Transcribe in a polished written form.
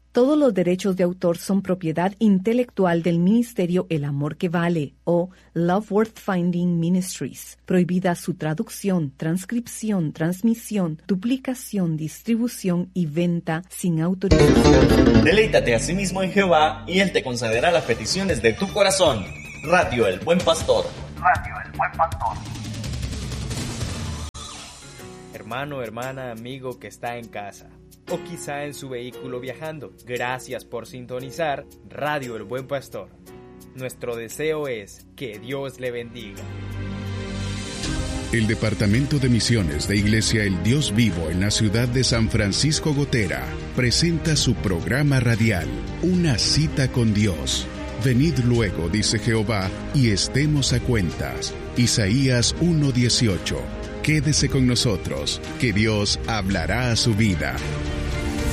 Todos los derechos de autor son propiedad intelectual del Ministerio El Amor que Vale o Love Worth Finding Ministries. Prohibida su traducción, transcripción, transmisión, duplicación, distribución y venta sin autorización. Deleítate a sí mismo en Jehová y Él te concederá las peticiones de tu corazón. Radio El Buen Pastor. Radio El Buen Pastor. Hermano, hermana, amigo que está en casa o quizá en su vehículo viajando, gracias por sintonizar Radio El Buen Pastor. Nuestro deseo es que Dios le bendiga. El Departamento de Misiones de Iglesia El Dios Vivo en la ciudad de San Francisco Gotera presenta su programa radial, Una cita con Dios. Venid luego, dice Jehová, y estemos a cuentas. Isaías 1:18. Quédese con nosotros, que Dios hablará a su vida.